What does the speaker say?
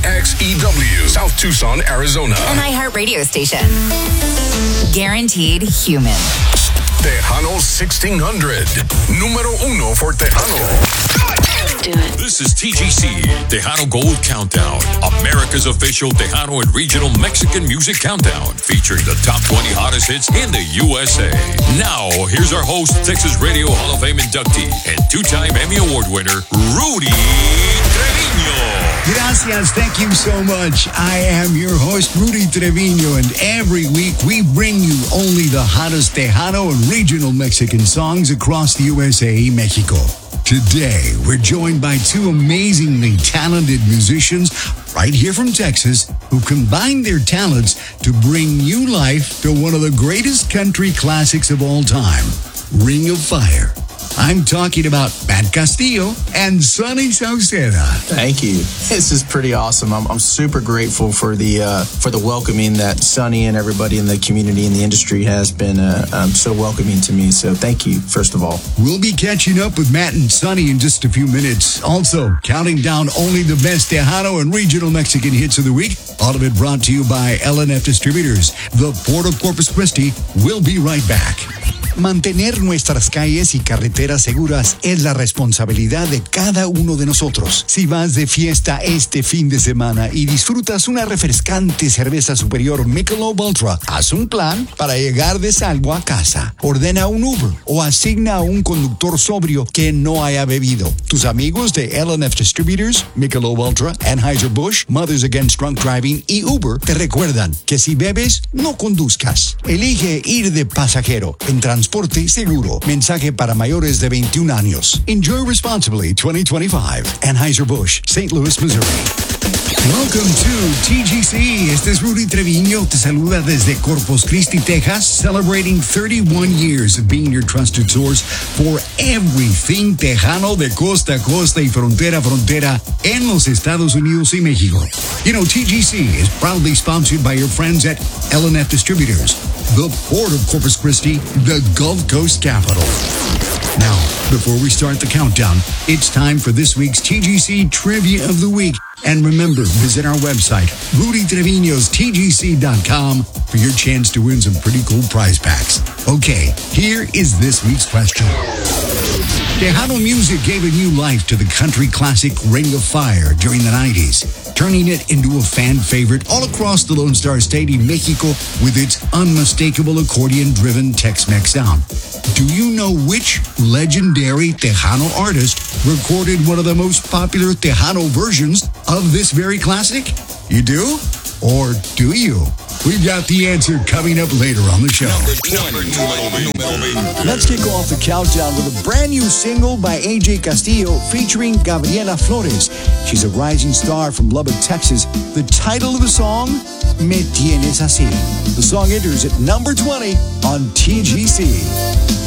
KXEW, South Tucson, Arizona. An iHeart radio station. Guaranteed human. Tejano 1600. Número uno for Tejano. Do it. This is TGC, Tejano Gold Countdown, America's official Tejano and regional Mexican music countdown, featuring the top 20 hottest hits in the USA. Now, here's our host, Texas Radio Hall of Fame inductee and two-time Emmy Award winner, Rudy Trevino. Gracias, thank you so much. I am your host, Rudy Trevino, and every week we bring you only the hottest Tejano and regional Mexican songs across the USA, Mexico. Today, we're joined by two amazingly talented musicians right here from Texas who combine their talents to bring new life to one of the greatest country classics of all time, Ring of Fire. I'm talking about Matt Castillo and Sonny Sauceda. Thank you. This is pretty awesome. I'm super grateful for the welcoming that Sonny and everybody in the community and the industry has been so welcoming to me. So thank you, first of all. We'll be catching up with Matt and Sonny in just a few minutes. Also, counting down only the best Tejano and regional Mexican hits of the week. All of it brought to you by LNF Distributors, the Port of Corpus Christi. We'll be right back. Mantener nuestras calles y carreteras seguras es la responsabilidad de cada uno de nosotros. Si vas de fiesta este fin de semana y disfrutas una refrescante cerveza superior Michelob Ultra, haz un plan para llegar de salvo a casa. Ordena un Uber o asigna a un conductor sobrio que no haya bebido. Tus amigos de LNF Distributors, Michelob Ultra, Anheuser-Busch, Mothers Against Drunk Driving y Uber te recuerdan que si bebes, no conduzcas. Elige ir de pasajero en transporte seguro. Mensaje para mayores de 21 años. Enjoy responsibly 2025. Anheuser-Busch, St. Louis, Missouri. Welcome to TGC. Este es Rudy Trevino. Te saluda desde Corpus Christi, Texas, celebrating 31 years of being your trusted source for everything tejano de costa a costa y frontera a frontera en los Estados Unidos y México. You know, TGC is proudly sponsored by your friends at LNF Distributors, the Port of Corpus Christi, the Gulf Coast capital. Now, before we start the countdown, it's time for this week's TGC Trivia of the Week. And remember, visit our website, RudyTrevino'sTGC.com, for your chance to win some pretty cool prize packs. Okay, here is this week's question. Tejano music gave a new life to the country classic Ring of Fire during the 90s, turning it into a fan favorite all across the Lone Star State in Mexico with its unmistakable accordion-driven Tex-Mex sound. Do you know which legendary Tejano artist recorded one of the most popular Tejano versions of this very classic? You do? Or do you? We've got the answer coming up later on the show. Let's kick off the countdown with a brand new single by AJ Castillo featuring Gabriela Flores. She's a rising star from Lubbock, Texas. The title of the song, Me Tienes Así. The song enters at number 20 on TGC.